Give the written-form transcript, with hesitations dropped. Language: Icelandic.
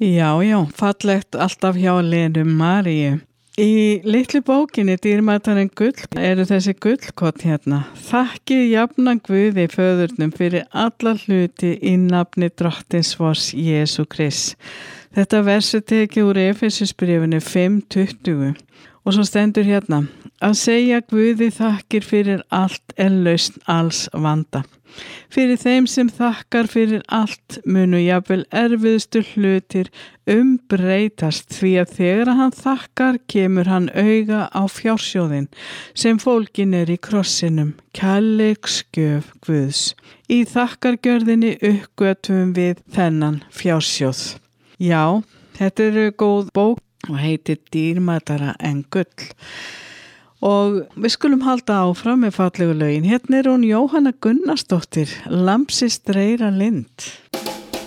Já, já, fallegt alltaf hjá Lenu Maríu. Í litlu bókinni Dýrmætari en gull eru þessi gullkort hérna. Þakkið jafnan Guði föðurnum fyrir alla hluti í nafni Drottins vors Jesú Krists. Þetta versu tekið úr Efesusbréfinu 5:20 og svo stendur hérna: að segja Guði þakkir fyrir allt lausn alls vanda. Fyrir þeim sem þakkar fyrir allt munu jafnvel erfiðustu hlutir breytast, því að þegar hann þakkar kemur hann auga á fjársjóðinn sem fólginn í krossinum, kærleiksgjöf Guðs. Í þakkargjörðinni uppgötvum við þennan fjársjóð. Já, þetta er góð bók og heitir Dýrmætara en gull. Og við skulum halda áfram með fallegu lögin. Hérna er hún Jóhanna Gunnarsdóttir, Lambsins dreyra lind.